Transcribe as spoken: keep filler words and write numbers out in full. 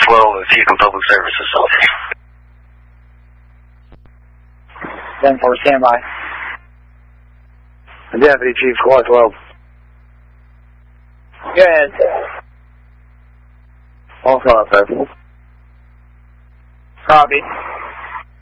twelve of Houston Public Services Office. ten four, standby. Deputy Chief, Squad twelve. Go ahead. All five, sir. Copy.